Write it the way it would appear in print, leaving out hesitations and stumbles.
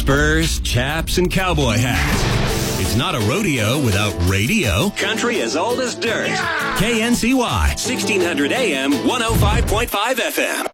spurs, chaps, and cowboy hats. It's not a rodeo without radio. Country as old as dirt. Yeah! KNCY, 1600 AM, 105.5 FM.